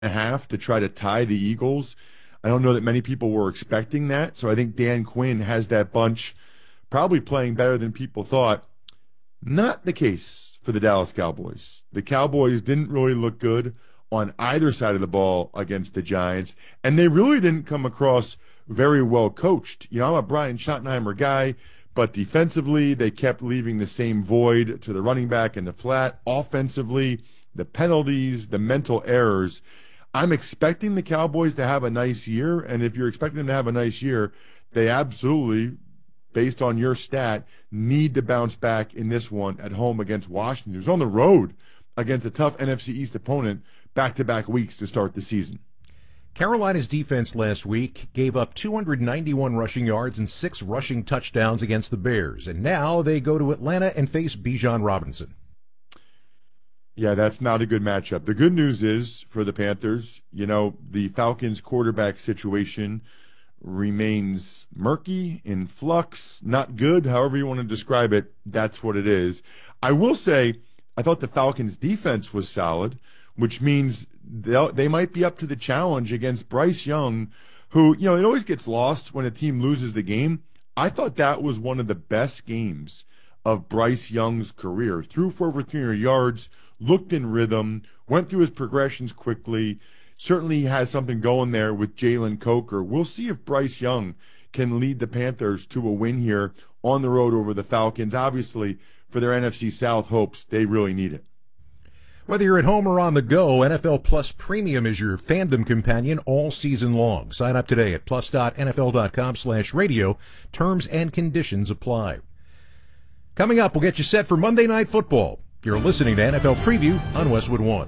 a half to try to tie the Eagles. I don't know that many people were expecting that. So I think Dan Quinn has that bunch probably playing better than people thought. Not the case for the Dallas Cowboys. The Cowboys didn't really look good on either side of the ball against the Giants, and they really didn't come across very well coached. You know, I'm a Brian Schottenheimer guy, but defensively, they kept leaving the same void to the running back in the flat. Offensively, the penalties, the mental errors. I'm expecting the Cowboys to have a nice year, and if you're expecting them to have a nice year, they absolutely, based on your stat, need to bounce back in this one at home against Washington, who's on the road against a tough NFC East opponent back-to-back weeks to start the season. Carolina's defense last week gave up 291 rushing yards and 6 rushing touchdowns against the Bears, and now they go to Atlanta and face Bijan Robinson. Yeah, that's not a good matchup. The good news is for the Panthers, you know, the Falcons quarterback situation remains murky, in flux, not good, however you want to describe it, that's what it is. I will say, I thought the Falcons defense was solid, which means they might be up to the challenge against Bryce Young, who, you know, it always gets lost when a team loses the game. I thought that was one of the best games of Bryce Young's career. Threw for over 300 yards, looked in rhythm, went through his progressions quickly. Certainly has something going there with Jalen Coker. We'll see if Bryce Young can lead the Panthers to a win here on the road over the Falcons. Obviously, for their NFC South hopes, they really need it. Whether you're at home or on the go, NFL Plus Premium is your fandom companion all season long. Sign up today at plus.nfl.com/radio. Terms and conditions apply. Coming up, we'll get you set for Monday Night Football. You're listening to NFL Preview on Westwood One.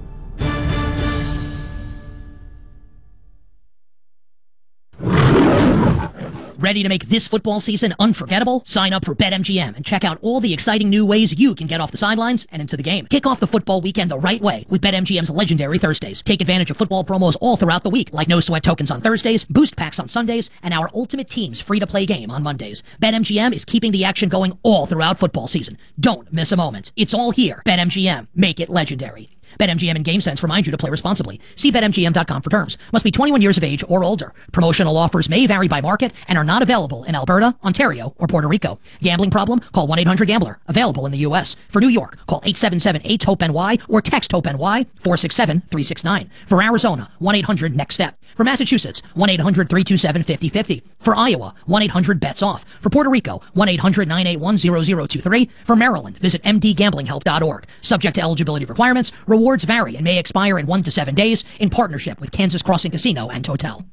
Ready to make this football season unforgettable? Sign up for BetMGM and check out all the exciting new ways you can get off the sidelines and into the game. Kick off the football weekend the right way with BetMGM's legendary Thursdays. Take advantage of football promos all throughout the week, like no sweat tokens on Thursdays, boost packs on Sundays, and our Ultimate Teams free-to-play game on Mondays. BetMGM is keeping the action going all throughout football season. Don't miss a moment. It's all here. BetMGM. Make it legendary. BetMGM and GameSense remind you to play responsibly. See BetMGM.com for terms. Must be 21 years of age or older. Promotional offers may vary by market and are not available in Alberta, Ontario, or Puerto Rico. Gambling problem? Call 1-800-GAMBLER. Available in the U.S. For New York, call 877-8-HOPE-NY or text HOPE-NY 467-369. For Arizona, 1-800-NEXT-STEP. For Massachusetts, 1-800-327-5050. For Iowa, 1-800-BETS-OFF. For Puerto Rico, 1-800-981-0023. For Maryland, visit mdgamblinghelp.org. Subject to eligibility requirements. Rewards vary and may expire in 1 to 7 days in partnership with Kansas Crossing Casino and Hotel.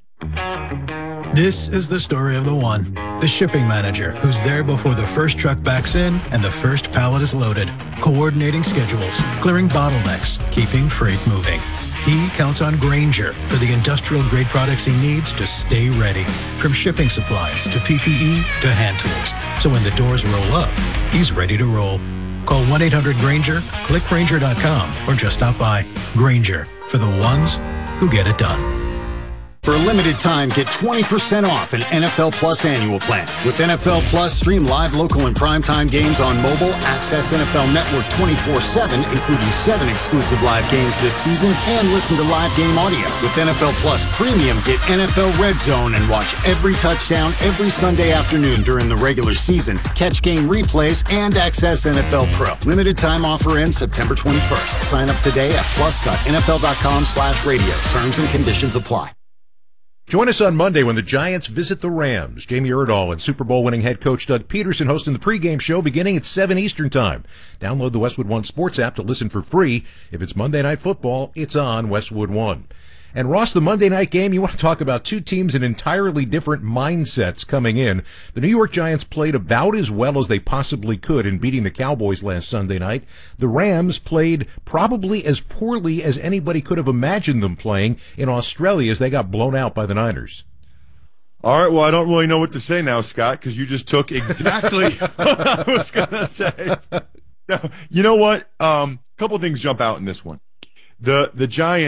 This is the story of the one. The shipping manager who's there before the first truck backs in and the first pallet is loaded. Coordinating schedules, clearing bottlenecks, keeping freight moving. He counts on Grainger for the industrial-grade products he needs to stay ready. From shipping supplies to PPE to hand tools. So when the doors roll up, he's ready to roll. Call 1-800-GRAINGER, click Grainger.com, or just stop by. Grainger, for the ones who get it done. For a limited time, get 20% off an NFL Plus annual plan. With NFL Plus, stream live, local, and primetime games on mobile, access NFL Network 24/7, including 7 exclusive live games this season, and listen to live game audio. With NFL Plus Premium, get NFL Red Zone and watch every touchdown every Sunday afternoon during the regular season, catch game replays, and access NFL Pro. Limited time offer ends September 21st. Sign up today at plus.nfl.com/radio. Terms and conditions apply. Join us on Monday when the Giants visit the Rams. Jamie Erdahl and Super Bowl winning head coach Doug Peterson hosting the pregame show beginning at 7 Eastern Time. Download the Westwood One Sports app to listen for free. If it's Monday Night Football, it's on Westwood One. And Ross, the Monday night game, you want to talk about two teams in entirely different mindsets coming in. The New York Giants played about as well as they possibly could in beating the Cowboys last Sunday night. The Rams played probably as poorly as anybody could have imagined them playing in Australia as they got blown out by the Niners. All right, well, I don't really know what to say now, Scott, because you just took exactly what I was going to say. You know what? Couple things jump out in this one. The Giants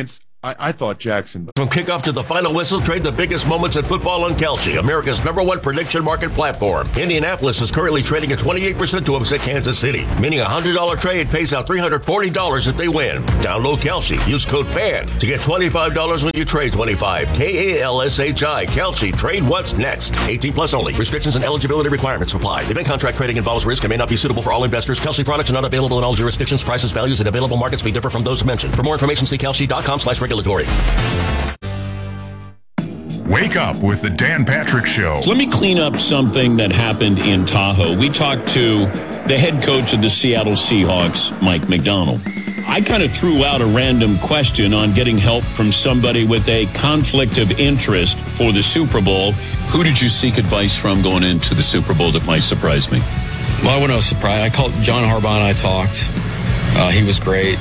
I thought Jackson. From kickoff to the final whistle, trade the biggest moments in football on Kalshi, America's #1 prediction market platform. Indianapolis is currently trading at 28% to upset Kansas City, meaning a $100 trade pays out $340 if they win. Download Kalshi. Use code FAN to get $25 when you trade 25. KALSHI. Kalshi. Trade what's next. 18 plus only. Restrictions and eligibility requirements apply. Event contract trading involves risk and may not be suitable for all investors. Kalshi products are not available in all jurisdictions. Prices, values, and available markets may differ from those mentioned. For more information, see kalshi.com/regulatory. Wake up with the Dan Patrick Show. Let me clean up something that happened in Tahoe. We talked to the head coach of the Seattle Seahawks, Mike Macdonald. I kind of threw out a random question on getting help from somebody with a conflict of interest for the Super Bowl. Who did you seek advice from going into the Super Bowl that might surprise me? Well, I wasn't surprised. I called John Harbaugh and I talked. He was great.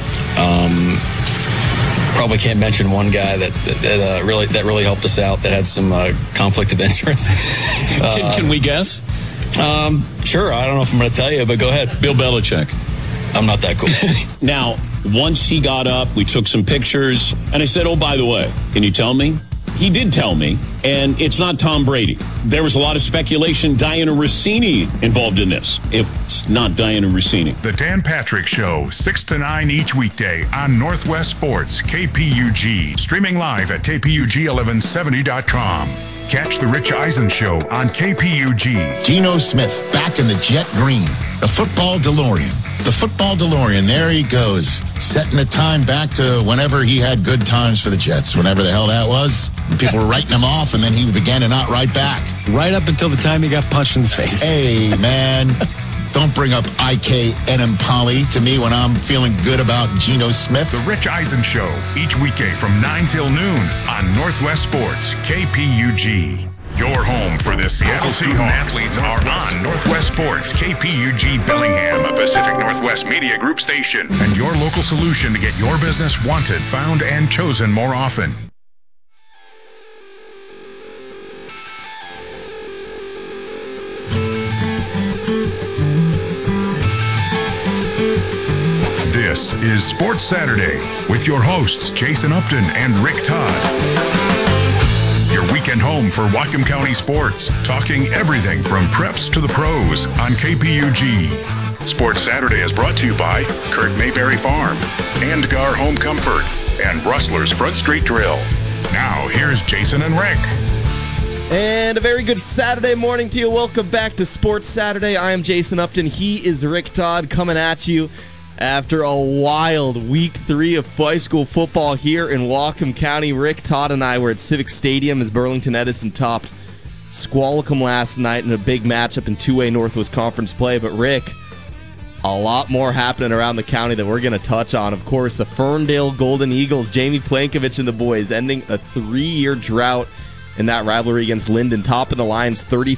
Probably can't mention one guy that really helped us out that had some conflict of interest. Can we guess? Sure. I don't know if I'm going to tell you, but go ahead. Bill Belichick. I'm not that cool. Now, once he got up, we took some pictures, and I said, oh, by the way, can you tell me? He did tell me, and it's not Tom Brady. There was a lot of speculation, Diana Rossini involved in this, if it's not Diana Rossini. The Dan Patrick Show, 6 to 9 each weekday on Northwest Sports, KPUG. Streaming live at KPUG1170.com. Catch the Rich Eisen Show on KPUG. Geno Smith back in the jet green. The football DeLorean. The football DeLorean, there he goes, setting the time back to whenever he had good times for the Jets, whenever the hell that was. People were writing him off, and then he began to not write back. Right up until the time he got punched in the face. Hey, man, don't bring up IK Enemkali to me when I'm feeling good about Geno Smith. The Rich Eisen Show, each weekday from 9 till noon on Northwest Sports, KPUG. Your home for the Seattle Seahawks athletes are on Northwest Sports, KPUG Bellingham, a Pacific Northwest Media Group station, and your local solution to get your business wanted, found, and chosen more often. This is Sports Saturday with your hosts Jason Upton and Rick Todd. Your weekend home for Whatcom County sports, talking everything from preps to the pros on KPUG. Sports Saturday is brought to you by Kurt Mayberry Farm, and Gar Home Comfort, and Rustler's Front Street Grill. Now, here's Jason and Rick. And a very good Saturday morning to you. Welcome back to Sports Saturday. I am Jason Upton. He is Rick Todd coming at you after a wild week 3 of high school football here in Whatcom County. Rick, Todd, and I were at Civic Stadium as Burlington Edison topped Squalicum last night in a big matchup in 2A Northwest Conference play. But Rick, a lot more happening around the county that we're going to touch on. Of course, the Ferndale Golden Eagles, Jamie Plankovich and the boys, ending a 3-year drought in that rivalry against Linden, topping the Lions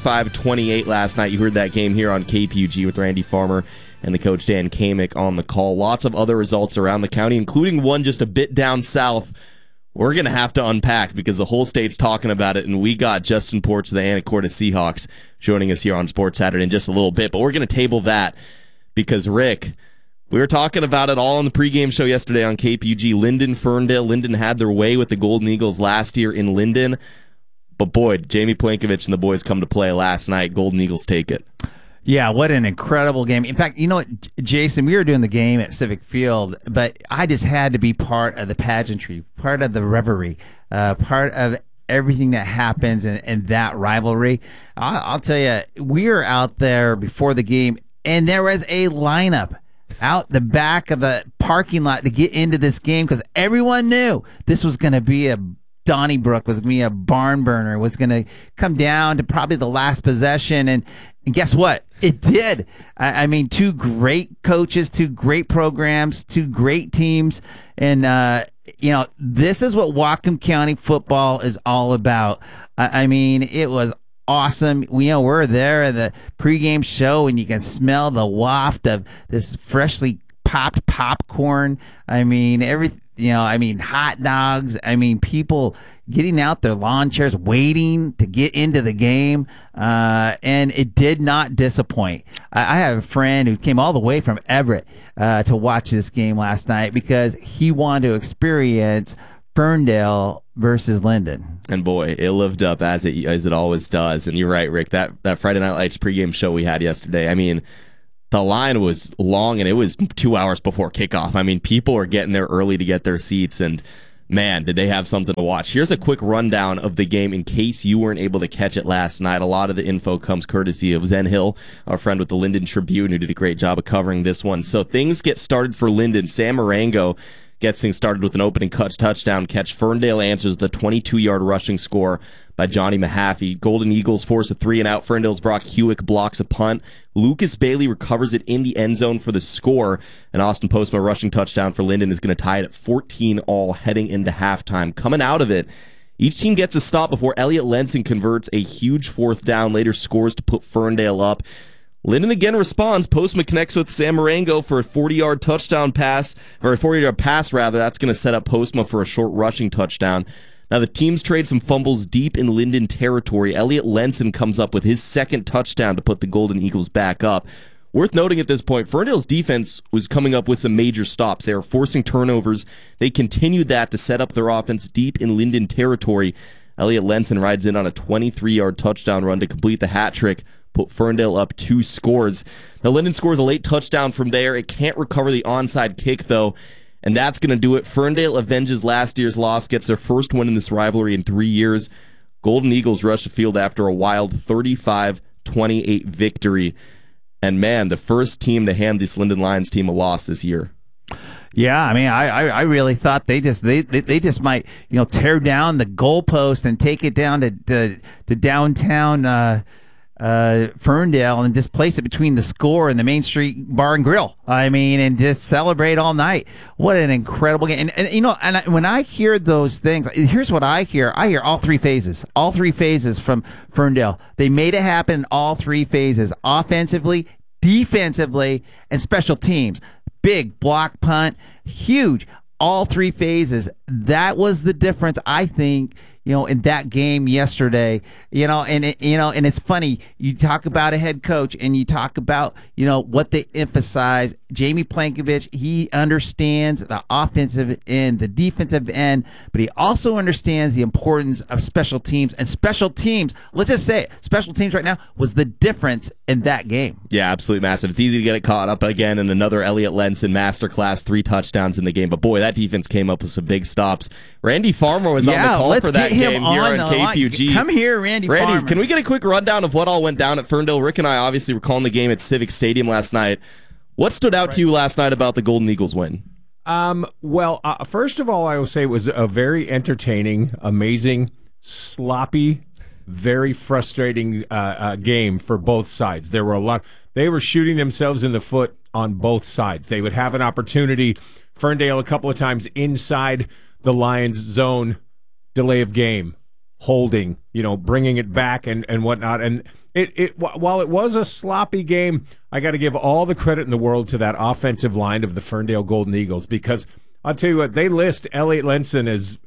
35-28 last night. You heard that game here on KPUG with Randy Farmer and the coach Dan Kamick on the call. Lots of other results around the county, including one just a bit down south. We're going to have to unpack because the whole state's talking about it, and we got Justin Porch of the Anacortes Seahawks joining us here on Sports Saturday in just a little bit. But we're going to table that because, Rick, we were talking about it all on the pregame show yesterday on KPUG. Linden, Ferndale. Linden had their way with the Golden Eagles last year in Linden. But boy, Jamie Plankovich and the boys come to play last night. Golden Eagles take it. Yeah, what an incredible game. In fact, you know what, Jason, we were doing the game at Civic Field, but I just had to be part of the pageantry, part of the revelry, part of everything that happens in that rivalry. I'll tell you, we were out there before the game, and there was a lineup out the back of the parking lot to get into this game because everyone knew this was going to be Donnybrook was going to be a barn burner, was going to come down to probably the last possession. And guess what? It did. I mean, 2 great coaches, 2 great programs, 2 great teams. And, this is what Whatcom County football is all about. I mean, it was awesome. We're there at the pregame show, and you can smell the waft of this freshly popped popcorn. I mean, everything. Hot dogs. People getting out their lawn chairs, waiting to get into the game. And it did not disappoint. I have a friend who came all the way from Everett to watch this game last night because he wanted to experience Ferndale versus Linden. And boy, it lived up as it always does. And you're right, Rick. That Friday Night Lights pregame show we had yesterday, I mean, the line was long, and it was 2 hours before kickoff. I mean, people are getting there early to get their seats, and man, did they have something to watch. Here's a quick rundown of the game in case you weren't able to catch it last night. A lot of the info comes courtesy of Zen Hill, our friend with the Linden Tribune, who did a great job of covering this one. So things get started for Linden. Sam Marengo gets things started with an opening touchdown catch. Ferndale answers the 22-yard rushing score by Johnny Mahaffey. Golden Eagles force a 3-and-out. Ferndale's Brock Hewick blocks a punt. Lucas Bailey recovers it in the end zone for the score. And Austin Postma rushing touchdown for Linden is going to tie it at 14-all heading into halftime. Coming out of it, each team gets a stop before Elliot Lenson converts a huge 4th down, later scores to put Ferndale up. Linden again responds. Postma connects with Sam Marengo for a 40-yard touchdown pass, or a 40-yard pass, rather. That's going to set up Postma for a short rushing touchdown. Now, the teams trade some fumbles deep in Linden territory. Elliot Lenson comes up with his second touchdown to put the Golden Eagles back up. Worth noting at this point, Ferndale's defense was coming up with some major stops. They were forcing turnovers. They continued that to set up their offense deep in Linden territory. Elliot Lenson rides in on a 23-yard touchdown run to complete the hat trick, put Ferndale up 2 scores. Now, Linden scores a late touchdown from there. It can't recover the onside kick, though, and that's going to do it. Ferndale avenges last year's loss, gets their first win in this rivalry in 3 years. Golden Eagles rush the field after a wild 35-28 victory. And, man, the first team to hand this Linden Lions team a loss this year. Yeah, I mean, I really thought they just might tear down the goalpost and take it down to downtown Ferndale and just place it between the Score and the Main Street Bar and Grill. I mean, and just celebrate all night. What an incredible game! And when I hear those things, here's what I hear. I hear all three phases from Ferndale. They made it happen in all 3 phases: offensively, defensively, and special teams. Big block punt, huge. All 3 phases. That was the difference, I think, in that game yesterday. And it's funny. You talk about a head coach, and you talk about, what they emphasize. Jamie Plankovich, he understands the offensive end, the defensive end, but he also understands the importance of special teams. And special teams, let's just say it, special teams right now was the difference in that game. Yeah, absolutely massive. It's easy to get it caught up again in another Elliot Lenson masterclass, 3 touchdowns in the game. But boy, that defense came up with some big stops. Randy Farmer was on the call for that game here on KPUG. Come here, Randy Farmer. Can we get a quick rundown of what all went down at Ferndale? Rick and I obviously were calling the game at Civic Stadium last night. What stood out to you last night about the Golden Eagles win? First of all, I will say it was a very entertaining, amazing, sloppy, very frustrating game for both sides. There were they were shooting themselves in the foot on both sides. They would have an opportunity. Ferndale a couple of times inside the Lions zone, delay of game, holding, bringing it back and whatnot. And while it was a sloppy game, I got to give all the credit in the world to that offensive line of the Ferndale Golden Eagles, because I'll tell you what, they list Elliot Lenson as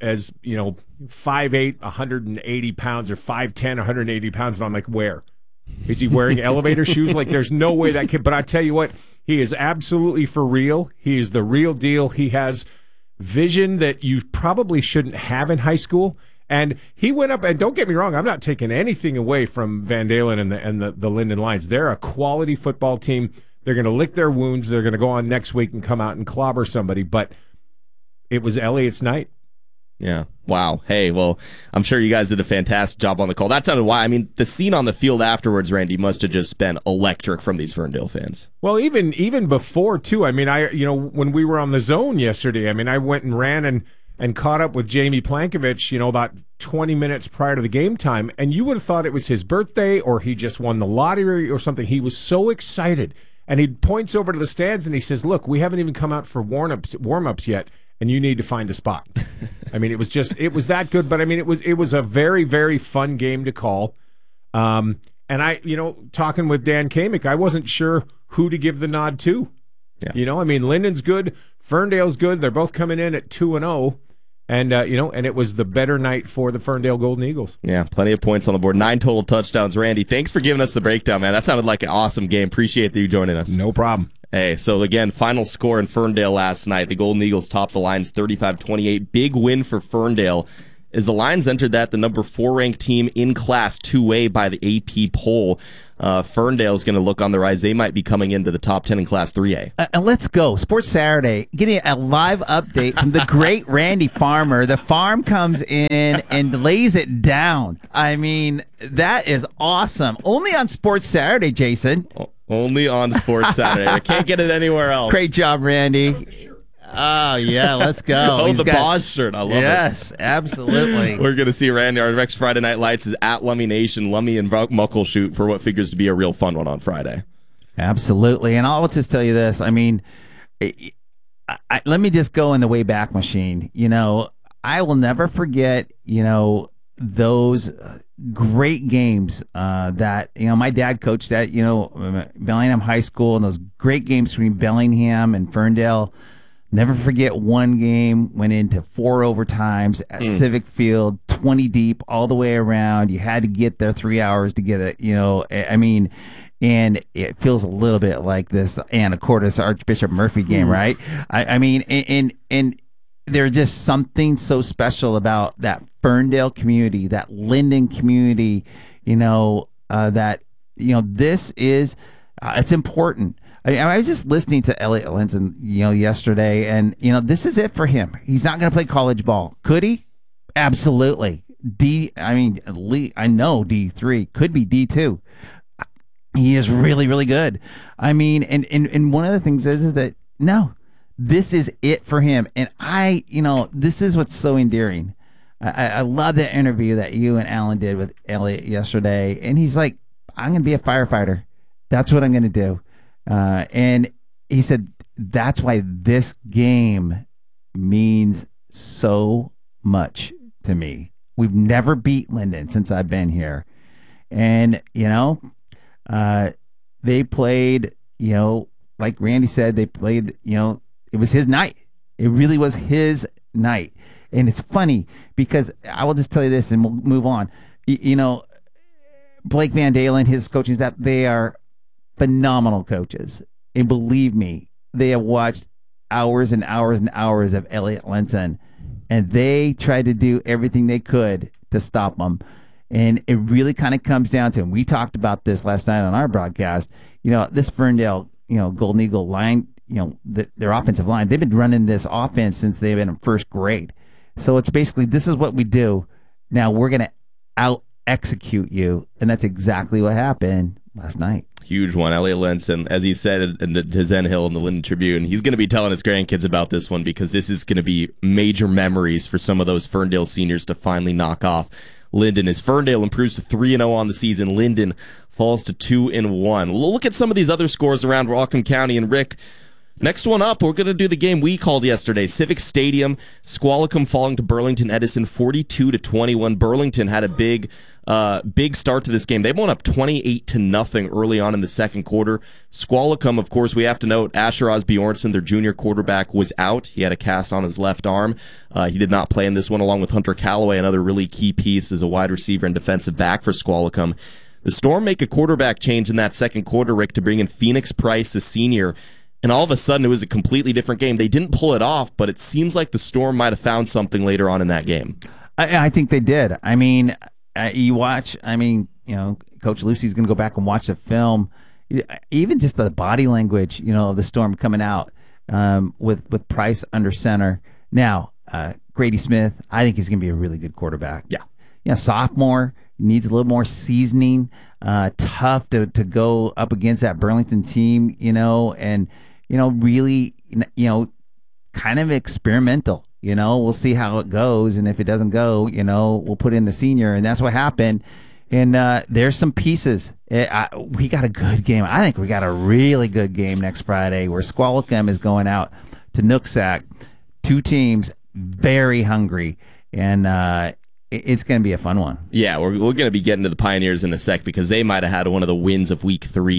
5'8", 180 pounds, or 5'10", 180 pounds, and I'm like, where? Is he wearing elevator shoes? Like, there's no way that kid, but I tell you what, he is absolutely for real. He is the real deal. He has vision that you probably shouldn't have in high school. And he went up, and don't get me wrong, I'm not taking anything away from Van Dalen and the Linden Lions. They're a quality football team. They're going to lick their wounds. They're going to go on next week and come out and clobber somebody. But it was Elliot's night. Yeah. Wow. Hey, well, I'm sure you guys did a fantastic job on the call. That sounded why. I mean, the scene on the field afterwards, Randy, must have just been electric from these Ferndale fans. Well, even before, too. I mean, when we were on the zone yesterday, I mean, I went and ran and caught up with Jamie Plankovich, about 20 minutes prior to the game time, and you would have thought it was his birthday or he just won the lottery or something. He was so excited, and he points over to the stands and he says, "Look, we haven't even come out for warm-ups yet, and you need to find a spot." I mean, it was that good, but I mean, it was a very, very fun game to call. And I, talking with Dan Kamick, I wasn't sure who to give the nod to. Yeah. I mean, Linden's good, Ferndale's good. They're both coming in at 2-0. And and it was the better night for the Ferndale Golden Eagles. Yeah, plenty of points on the board. 9 total touchdowns. Randy, thanks for giving us the breakdown, man. That sounded like an awesome game. Appreciate you joining us. No problem. Hey, so again, final score in Ferndale last night. The Golden Eagles topped the Lions 35-28. Big win for Ferndale. As the Lions entered that, the number 4 ranked team in Class 2A by the AP poll. Ferndale is going to look on the rise. They might be coming into the top 10 in Class 3A. And let's go. Sports Saturday, getting a live update from the great Randy Farmer. The farm comes in and lays it down. I mean, that is awesome. Only on Sports Saturday, Jason. Only on Sports Saturday. I can't get it anywhere else. Great job, Randy. Oh, yeah, let's go. Oh, the Boz shirt. I love it. Yes, absolutely. We're going to see Randy. Our next Friday Night Lights is at Lummy Nation. Lummy and Muckleshoot for what figures to be a real fun one on Friday. Absolutely. And I'll just tell you this. I mean, let me just go in the Wayback Machine. I will never forget, those great games that, my dad coached at, Bellingham High School, and those great games between Bellingham and Ferndale. Never forget one game, went into 4 overtimes at Civic Field, 20 deep all the way around. You had to get there 3 hours to get it, and it feels a little bit like this Anacortes Archbishop Murphy game, right? I mean, and there's just something so special about that Ferndale community, that Linden community, this is, it's important. I was just listening to Elliot Linson, yesterday, and this is it for him. He's not going to play college ball. Could he? Absolutely. I know D3 could be D2. He is really, really good. I mean, and one of the things is that no, this is it for him. And this is what's so endearing. I love that interview that you and Alan did with Elliot yesterday, and he's like, "I'm going to be a firefighter. That's what I'm going to do." And he said, that's why this game means so much to me. We've never beat Linden since I've been here. And, they played, like Randy said, they played, it was his night. It really was his night. And it's funny because I will just tell you this and we'll move on. Blake Van Dalen, his coaching staff, they are phenomenal coaches. And believe me, they have watched hours and hours and hours of Elliot Linson, and they tried to do everything they could to stop him. And it really kind of comes down to, and we talked about this last night on our broadcast, this Ferndale, Golden Eagle line, their offensive line, they've been running this offense since they've been in first grade. So it's basically, this is what we do. Now we're going to out-execute you. And that's exactly what happened last night. Huge one. Elliot Linson, as he said to Zen Hill in the Linden Tribune, he's going to be telling his grandkids about this one because this is going to be major memories for some of those Ferndale seniors to finally knock off Linden. As Ferndale improves to 3-0 on the season, Linden falls to 2-1. We'll look at some of these other scores around Whatcom County. And Rick, next one up, we're going to do the game we called yesterday. Civic Stadium, Squalicum falling to Burlington Edison 42-21. Burlington had a big start to this game. They went up 28-0 early on in the second quarter. Squalicum, of course, we have to note, Asher Osbjornson, their junior quarterback, was out. He had a cast on his left arm. He did not play in this one, along with Hunter Callaway, another really key piece as a wide receiver and defensive back for Squalicum. The Storm make a quarterback change in that second quarter, Rick, to bring in Phoenix Price, the senior. And all of a sudden, it was a completely different game. They didn't pull it off, but it seems like the Storm might have found something later on in that game. I think they did. I mean, you watch, Coach Lucy's going to go back and watch the film. Even just the body language, of the Storm coming out with Price under center. Now, Grady Smith, I think he's going to be a really good quarterback. Yeah. Sophomore, needs a little more seasoning. Tough to go up against that Burlington team, and really, kind of experimental. We'll see how it goes, and if it doesn't go, we'll put in the senior, and that's what happened. And there's some pieces. We got a good game. I think we got a really good game next Friday, where Squalicum is going out to Nooksack. Two teams very hungry, and it's going to be a fun one. Yeah, we're going to be getting to the Pioneers in a sec because they might have had one of the wins of week 3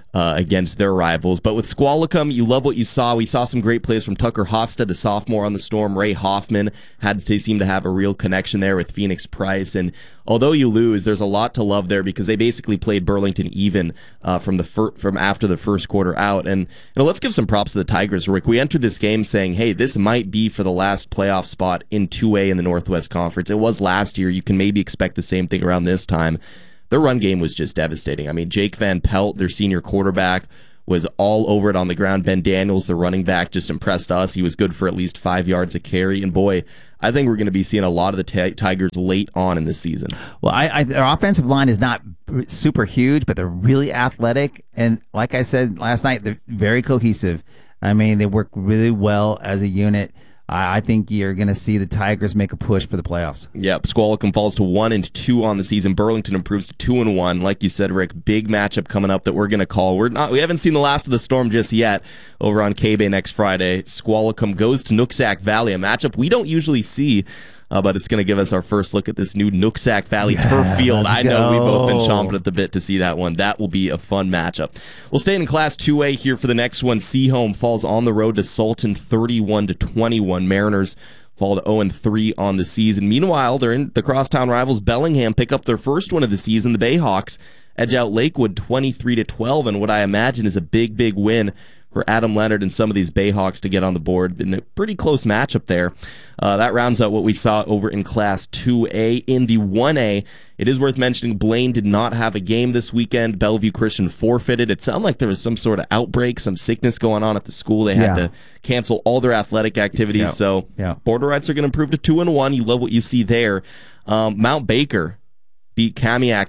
against their rivals. But with Squalicum, you love what you saw. We saw some great plays from Tucker Hofstad, the sophomore on the Storm. Ray Hoffman seemed to have a real connection there with Phoenix Price. And although you lose, there's a lot to love there because they basically played Burlington even from after the first quarter out. And let's give some props to the Tigers, Rick. We entered this game saying, hey, this might be for the last playoff spot in 2A in the Northwest Conference. It was last year. You can maybe expect the same thing around this time. Their run game was just devastating. I mean, Jake Van Pelt, their senior quarterback, was all over it on the ground. Ben Daniels, the running back, just impressed us. He was good for at least 5 yards a carry. And boy, I think we're going to be seeing a lot of the Tigers late on in this season. Well, their offensive line is not super huge, but they're really athletic. And like I said last night, they're very cohesive. I mean, they work really well as a unit. I think you're going to see the Tigers make a push for the playoffs. Yep, Squalicum falls to 1-2 on the season. Burlington improves to 2-1. Like you said, Rick, big matchup coming up that we're going to call. We haven't seen the last of the Storm just yet over on K-Bay next Friday. Squalicum goes to Nooksack Valley, a matchup we don't usually see. But it's going to give us our first look at this new Nooksack Valley turf field. I know we've both been chomping at the bit to see that one. That will be a fun matchup. We'll stay in Class 2A here for the next one. Seaholm falls on the road to Sultan 31-21. Mariners fall to 0-3 on the season. Meanwhile, they're in the crosstown rivals. Bellingham pick up their first one of the season. The Bayhawks edge out Lakewood 23-12, and what I imagine is a big, big win for Adam Leonard and some of these Bayhawks to get on the board in a pretty close matchup there. That rounds out what we saw over in Class 2A. In the 1A, it is worth mentioning Blaine did not have a game this weekend. Bellevue Christian forfeited. It sounded like there was some sort of outbreak, some sickness going on at the school. They had to cancel all their athletic activities. So Border Rights are going to improve to 2-1. You love what you see there. Mount Baker beat Kamiak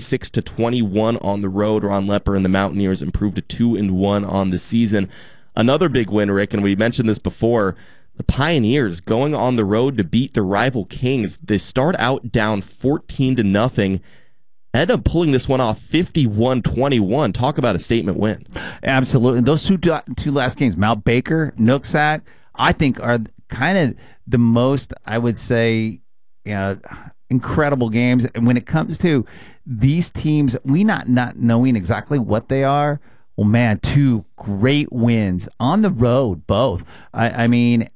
56-21 on the road. Ron Lepper and the Mountaineers improved to 2-1 on the season. Another big win, Rick, and we mentioned this before. The Pioneers going on the road to beat their rival Kings. They start out down 14-0. End up pulling this one off 51-21. Talk about a statement win. Absolutely. Those two last games, Mount Baker, Nooksack, I think are kind of the most, I would say, incredible games. And when it comes to these teams, we not knowing exactly what they are, well, man, two great wins on the road, both. I mean,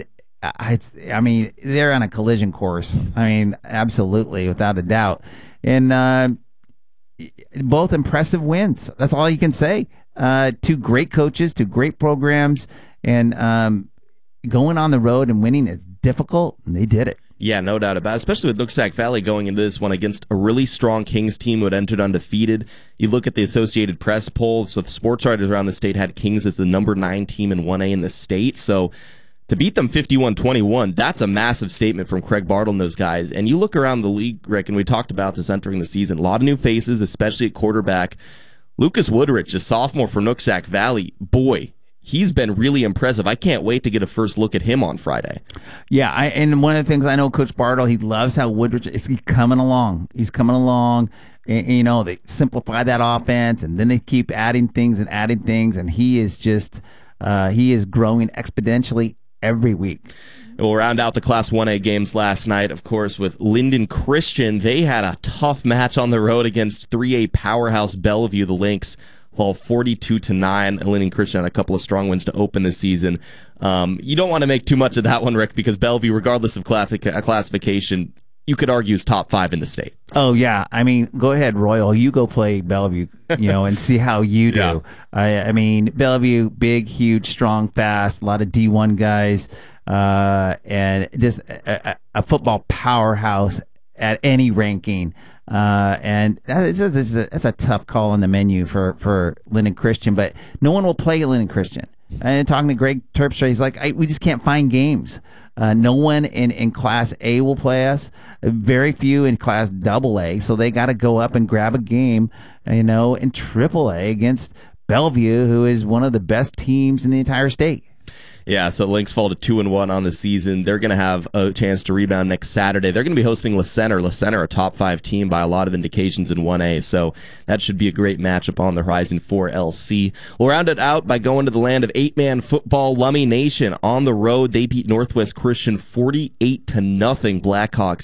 they're on a collision course. I mean, absolutely, without a doubt. And both impressive wins. That's all you can say. Two great coaches, two great programs, and going on the road and winning is difficult, and they did it. Yeah, no doubt about it, especially with Nooksack Valley going into this one against a really strong Kings team who had entered undefeated. You look at the Associated Press poll, so the sports writers around the state had Kings as the number 9 team in 1A in the state. So to beat them 51-21, that's a massive statement from Craig Bartle and those guys. And you look around the league, Rick, and we talked about this entering the season, a lot of new faces, especially at quarterback. Lucas Woodrich, a sophomore from Nooksack Valley, boy, he's been really impressive. I can't wait to get a first look at him on Friday. Yeah, and one of the things I know, Coach Bartle, he loves how Woodrich is coming along. He's coming along. And, they simplify that offense, and then they keep adding things, and he is just he is growing exponentially every week. We'll round out the Class 1A games last night, of course, with Linden Christian. They had a tough match on the road against 3A powerhouse Bellevue. The Lynx fall 42-9. Linden Christian had a couple of strong wins to open the season. You don't want to make too much of that one, Rick, because Bellevue, regardless of classification, you could argue is top 5 in the state. Oh, yeah. I mean, go ahead, Royal. You go play Bellevue, and see how you do. Yeah. I mean, Bellevue, big, huge, strong, fast, a lot of D1 guys, and just a football powerhouse at any ranking. And that's a tough call on the menu for Linden Christian, but no one will play Linden Christian. And talking to Greg Terpstra, he's like, we just can't find games. No one in Class A will play us. Very few in Class AA. So they got to go up and grab a game, in AAA against Bellevue, who is one of the best teams in the entire state. Yeah, so Lynx fall to 2-1 on the season. They're going to have a chance to rebound next Saturday. They're going to be hosting La Center. La Center, a top 5 team by a lot of indications in 1A, so that should be a great matchup on the horizon for LC. We'll round it out by going to the land of 8-man football. Lummi Nation on the road. They beat Northwest Christian 48-0. Blackhawks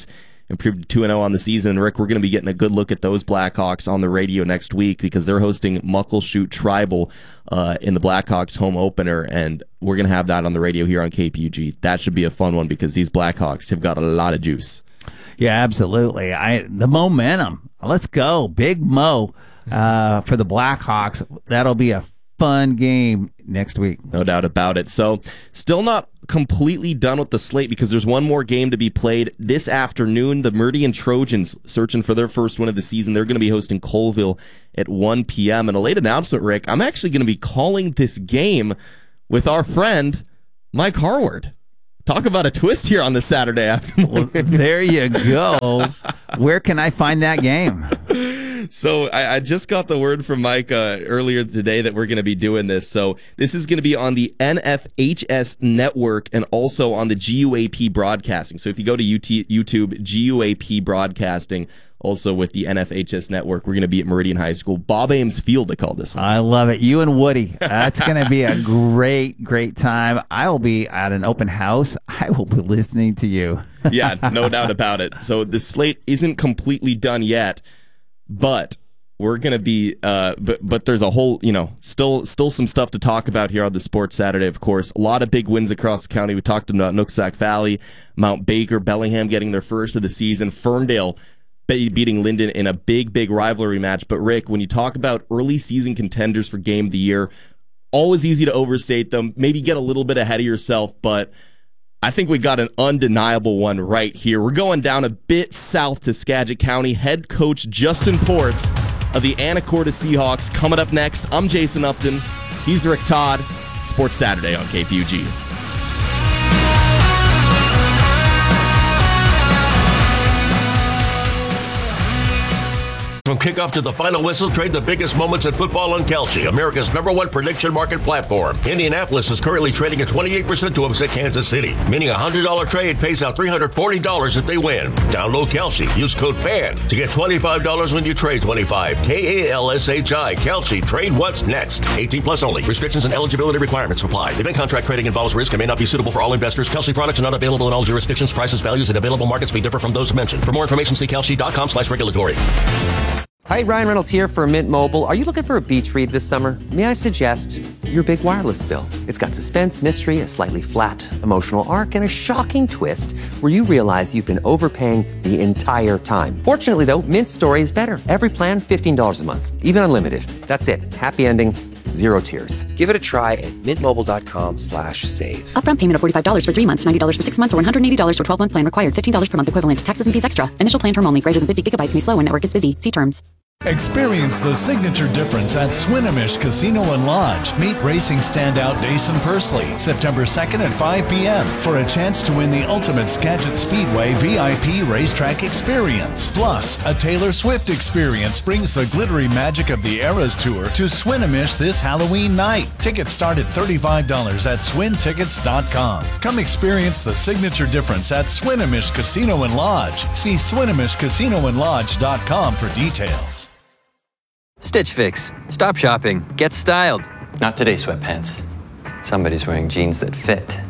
improved to 2-0 on the season. Rick, we're going to be getting a good look at those Blackhawks on the radio next week because they're hosting Muckleshoot Tribal in the Blackhawks home opener, and we're going to have that on the radio here on KPUG. That should be a fun one because these Blackhawks have got a lot of juice. Yeah, absolutely. The momentum. Let's go. Big Mo for the Blackhawks. That'll be a fun game next week. No doubt about it. So still not completely done with the slate because there's one more game to be played this afternoon. The Meridian Trojans searching for their first win of the season. They're going to be hosting Colville at 1 p.m. And a late announcement, Rick, I'm actually going to be calling this game with our friend Mike Harward. Talk about a twist here on this Saturday afternoon. Well, there you go. Where can I find that game? So I just got the word from Mike earlier today that we're going to be doing this. So this is going to be on the NFHS network and also on the GUAP broadcasting. So if you go to YouTube, GUAP broadcasting, also with the NFHS network, we're going to be at Meridian High School. Bob Ames Field, they call this one. I love it. You and Woody. That's going to be a great, great time. I will be at an open house. I will be listening to you. Yeah, no doubt about it. So the slate isn't completely done yet, but we're going to be, but there's a whole, still some stuff to talk about here on the Sports Saturday, of course. A lot of big wins across the county. We talked about Nooksack Valley, Mount Baker, Bellingham getting their first of the season, Ferndale beating Linden in a big, big rivalry match. But Rick, when you talk about early season contenders for Game of the Year, always easy to overstate them, maybe get a little bit ahead of yourself, but I think we got an undeniable one right here. We're going down a bit south to Skagit County. Head coach Justin Ports of the Anacortes Seahawks coming up next. I'm Jason Upton. He's Rick Todd. Sports Saturday on KPUG. From kickoff to the final whistle, trade the biggest moments in football on Kalshi, America's #1 prediction market platform. Indianapolis is currently trading at 28% to upset Kansas City, meaning a $100 trade pays out $340 if they win. Download Kalshi. Use code FAN to get $25 when you trade 25. KALSHI. Kalshi. Trade what's next. 18 plus only. Restrictions and eligibility requirements apply. Event contract trading involves risk and may not be suitable for all investors. Kalshi products are not available in all jurisdictions. Prices, values, and available markets may differ from those mentioned. For more information, see kalshi.com/regulatory. Hi, Ryan Reynolds here for Mint Mobile. Are you looking for a beach read this summer? May I suggest your big wireless bill? It's got suspense, mystery, a slightly flat emotional arc, and a shocking twist where you realize you've been overpaying the entire time. Fortunately, though, Mint's story is better. Every plan, $15 a month, even unlimited. That's it. Happy ending. Zero tears. Give it a try at mintmobile.com/save. Upfront payment of $45 for 3 months, $90 for 6 months, or $180 for 12-month plan required. $15 per month equivalent. Taxes and fees extra. Initial plan term only. Greater than 50 gigabytes may slow when network is busy. See terms. Experience the signature difference at Swinomish Casino and Lodge. Meet racing standout Dason Pursley September 2nd at 5 p.m. for a chance to win the ultimate Skagit Speedway VIP racetrack experience. Plus, a Taylor Swift experience brings the glittery magic of the Eras Tour to Swinomish this Halloween night. Tickets start at $35 at swintickets.com. Come experience the signature difference at Swinomish Casino and Lodge. See SwinomishCasinoandLodge.com for details. Stitch Fix. Stop shopping. Get styled. Not today, sweatpants. Somebody's wearing jeans that fit.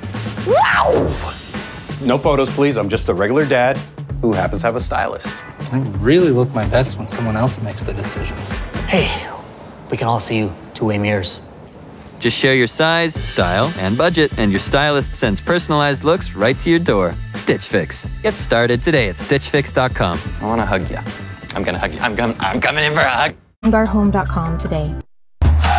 Wow! No photos, please. I'm just a regular dad who happens to have a stylist. I really look my best when someone else makes the decisions. Hey, we can all see you two-way mirrors. Just share your size, style, and budget, and your stylist sends personalized looks right to your door. Stitch Fix. Get started today at StitchFix.com. I want to hug you. I'm going to hug you. I'm coming in for a hug. GarHome.com today.